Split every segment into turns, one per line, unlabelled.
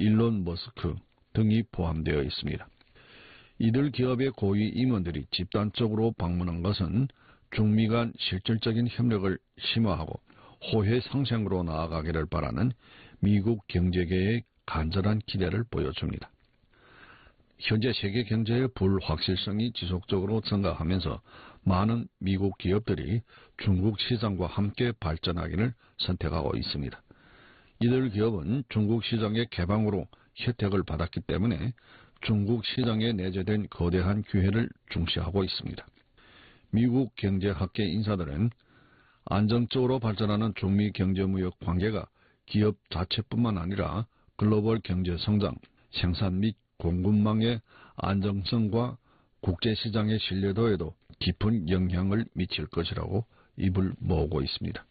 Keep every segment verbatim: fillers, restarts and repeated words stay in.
일론 머스크 등이 포함되어 있습니다. 이들 기업의 고위 임원들이 집단적으로 방문한 것은 중미 간 실질적인 협력을 심화하고 호혜 상생으로 나아가기를 바라는 미국 경제계의 간절한 기대를 보여줍니다. 현재 세계 경제의 불확실성이 지속적으로 증가하면서 많은 미국 기업들이 중국 시장과 함께 발전하기를 선택하고 있습니다. 이들 기업은 중국 시장의 개방으로 혜택을 받았기 때문에 중국 시장에 내재된 거대한 기회를 중시하고 있습니다. 미국 경제학계 인사들은 안정적으로 발전하는 중미 경제무역 관계가 기업 자체뿐만 아니라 글로벌 경제 성장, 생산 및 공급망의 안정성과 국제시장의 신뢰도에도 깊은 영향을 미칠 것이라고 입을 모으고 있습니다.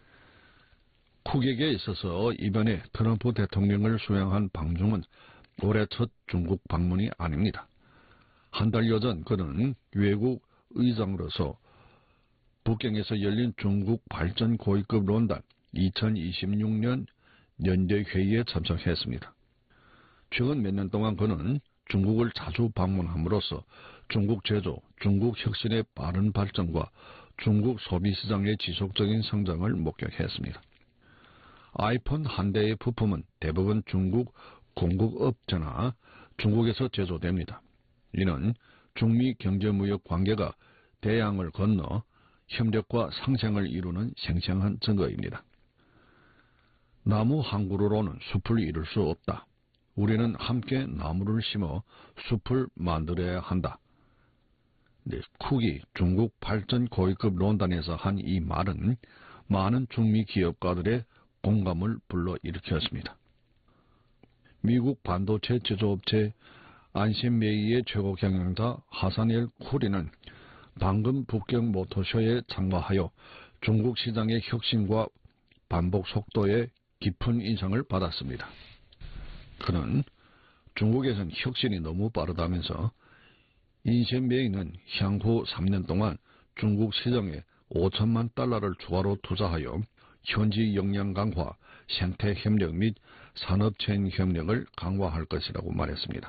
쿡에게 있어서 이번에 트럼프 대통령을 수행한 방중은 올해 첫 중국 방문이 아닙니다. 한 달여 전 그는 외국 의장으로서 북경에서 열린 중국 발전 고위급 론단 이천이십육 년 연대회의에 참석했습니다. 최근 몇 년 동안 그는 중국을 자주 방문함으로써 중국 제조, 중국 혁신의 빠른 발전과 중국 소비시장의 지속적인 성장을 목격했습니다. 아이폰 한 대의 부품은 대부분 중국 공급업체나 중국에서 제조됩니다. 이는 중미 경제무역 관계가 대양을 건너 협력과 상생을 이루는 생생한 증거입니다. 나무 한 그루로는 숲을 이룰 수 없다. 우리는 함께 나무를 심어 숲을 만들어야 한다. 네, 쿡이 중국 발전 고위급 론단에서 한 이 말은 많은 중미 기업가들의 공감을 불러일으켰습니다. 미국 반도체 제조업체 안신메이의 최고 경영자 하산엘 쿠리는 방금 북경 모터쇼에 참가하여 중국 시장의 혁신과 반복 속도에 깊은 인상을 받았습니다. 그는 중국에선 혁신이 너무 빠르다면서 인신메이는 향후 삼 년 동안 중국 시장에 오천만 달러를 추가로 투자하여 현지 역량 강화, 생태 협력 및 산업체인 협력을 강화할 것이라고 말했습니다.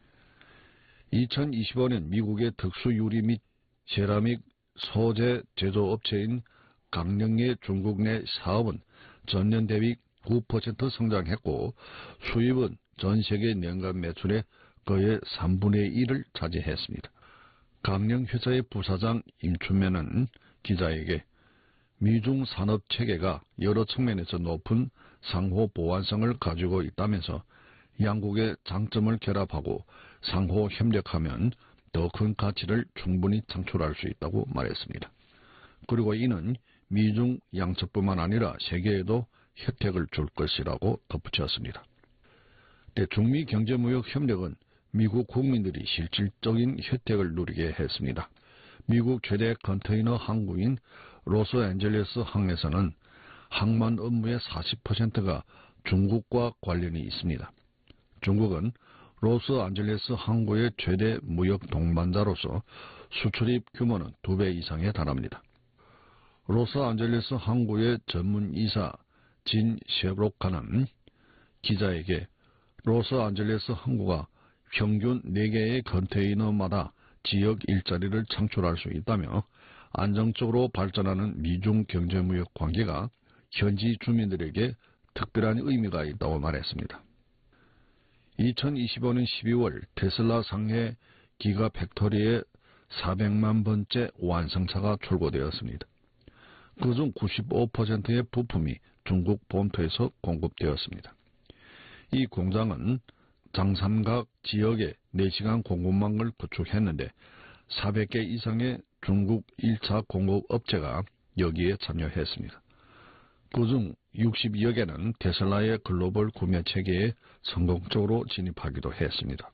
이천이십오 년 미국의 특수유리 및 세라믹 소재 제조업체인 강령의 중국 내 사업은 전년 대비 구 퍼센트 성장했고 수입은 전 세계年간 매출의 거의 삼분의 일을 차지했습니다. 강령 회사의 부사장 임춘면은 기자에게 미중 산업 체계가 여러 측면에서 높은 상호 보완성을 가지고 있다면서 양국의 장점을 결합하고 상호 협력하면 더 큰 가치를 충분히 창출할 수 있다고 말했습니다. 그리고 이는 미중 양측뿐만 아니라 세계에도 혜택을 줄 것이라고 덧붙였습니다. 중미 경제무역 협력은 미국 국민들이 실질적인 혜택을 누리게 했습니다. 미국 최대 컨테이너 항구인 로스앤젤레스 항에서는 항만 업무의 사십 퍼센트가 중국과 관련이 있습니다. 중국은 로스앤젤레스 항구의 최대 무역 동반자로서 수출입 규모는 두 배 이상에 달합니다. 로스앤젤레스 항구의 전문이사 진 셰브로카는 기자에게 로스앤젤레스 항구가 평균 네 개의 컨테이너마다 지역 일자리를 창출할 수 있다며 안정적으로 발전하는 미중 경제무역 관계가 현지 주민들에게 특별한 의미가 있다고 말했습니다. 이천이십오 년 십이월 테슬라 상해 기가팩토리에 사백만 번째 완성차가 출고되었습니다. 그중 구십오 퍼센트의 부품이 중국 본토에서 공급되었습니다. 이 공장은 장삼각 지역에 네 시간 공급망을 구축했는데 사백 개 이상의 중국 일 차 공급업체가 여기에 참여했습니다. 그중 육십여 개는 테슬라의 글로벌 구매 체계에 성공적으로 진입하기도 했습니다.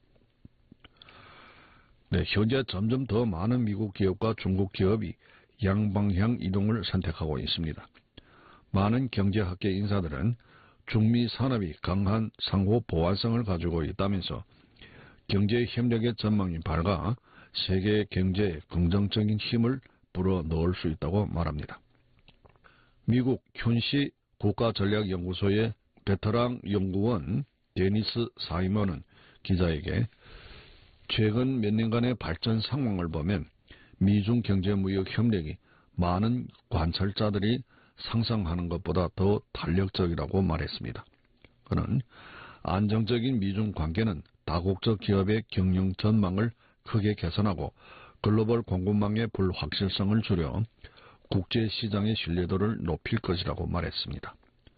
네, 현재 점점 더 많은 미국 기업과 중국 기업이 양방향 이동을 선택하고 있습니다. 많은 경제학계 인사들은 중미 산업이 강한 상호 보완성을 가지고 있다면서 경제 협력의 전망이 밝아 세계 경제에 긍정적인 힘을 불어넣을 수 있다고 말합니다. 미국 큐엔씨 국가전략연구소의 베테랑 연구원 데니스 사이먼은 기자에게 최근 몇 년간의 발전 상황을 보면 미중 경제무역 협력이 많은 관찰자들이 상상하는 것보다 더 탄력적이라고 말했습니다. 그는 안정적인 미중 관계는 다국적 기업의 경영 전망을 크게 개선하고 글로벌 공급망의 불확실성을 줄여 국제시장의 신뢰도를 높일 것이라고 말했습니다.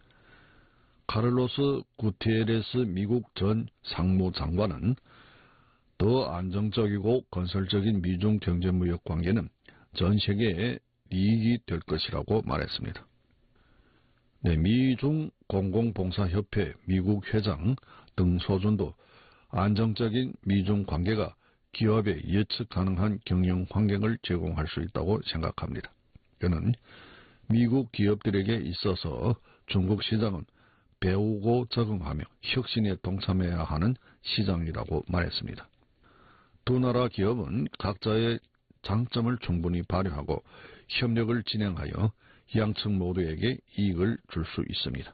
카를로스 구테레스 미국 전 상무장관은 더 안정적이고 건설적인 미중 경제무역 관계는 전 세계의 이익이 될 것이라고 말했습니다. 네, 미중 공공봉사협회 미국 회장 등소준도 안정적인 미중 관계가 기업에 예측 가능한 경영 환경을 제공할 수 있다고 생각합니다. 그는 미국 기업들에게 있어서 중국 시장은 배우고 적응하며 혁신에 동참해야 하는 시장이라고 말했습니다. 두 나라 기업은 각자의 장점을 충분히 발휘하고 협력을 진행하여 양측 모두에게 이익을 줄 수 있습니다.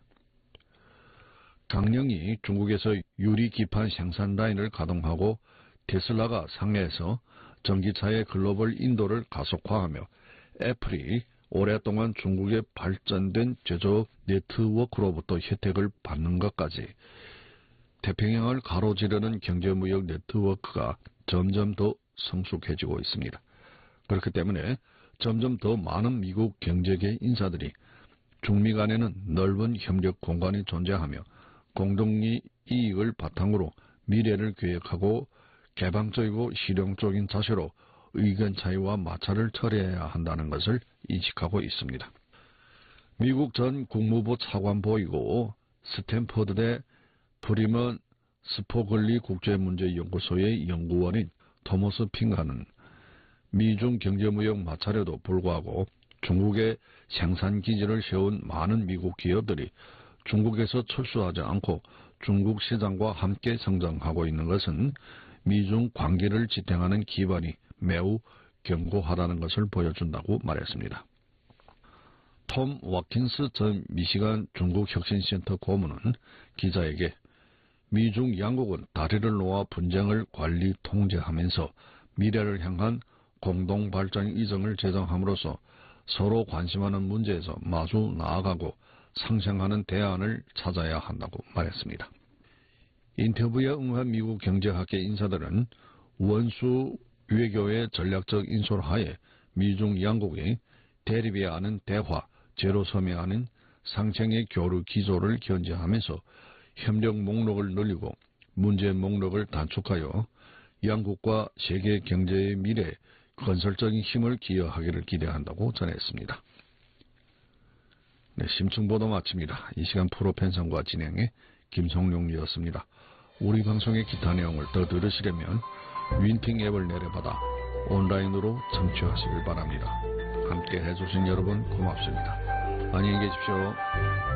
강령이 중국에서 유리기판 생산 라인을 가동하고 테슬라가 상해에서 전기차의 글로벌 인도를 가속화하며 애플이 오랫동안 중국의 발전된 제조 네트워크로부터 혜택을 받는 것까지 태평양을 가로지르는 경제무역 네트워크가 점점 더 성숙해지고 있습니다. 그렇기 때문에 점점 더 많은 미국 경제계 인사들이 중미 간에는 넓은 협력 공간이 존재하며 공동의 이익을 바탕으로 미래를 계획하고 개방적이고 실용적인 자세로 의견 차이와 마찰을 처리해야 한다는 것을 인식하고 있습니다. 미국 전 국무부 차관보이고 스탠퍼드대 프리먼 스포글리 국제문제연구소의 연구원인 토머스 핑가는 미중 경제무역 마찰에도 불구하고 중국에 생산기지를 세운 많은 미국 기업들이 중국에서 철수하지 않고 중국 시장과 함께 성장하고 있는 것은 미중 관계를 지탱하는 기반이 매우 견고하다는 것을 보여준다고 말했습니다. 톰 와킨스 전 미시간 중국혁신센터 고문은 기자에게 미중 양국은 다리를 놓아 분쟁을 관리 통제하면서 미래를 향한 공동발전 이정을 제정함으로써 서로 관심하는 문제에서 마주 나아가고 상생하는 대안을 찾아야 한다고 말했습니다. 인터뷰에 응한 미국 경제학계 인사들은 원수 외교의 전략적 인솔 하에 미중 양국이 대립이 아닌 대화, 제로섬이 아닌 상생의 교류 기조를 견지하면서 협력 목록을 늘리고 문제 목록을 단축하여 양국과 세계 경제의 미래에 건설적인 힘을 기여하기를 기대한다고 전했습니다. 네, 심층보도 마칩니다. 이 시간 프로펜성과 진행의 김성룡이었습니다. 우리 방송의 기타 내용을 더 들으시려면 윈핑 앱을 내려받아 온라인으로 청취하시길 바랍니다. 함께 해주신 여러분 고맙습니다. 안녕히 계십시오.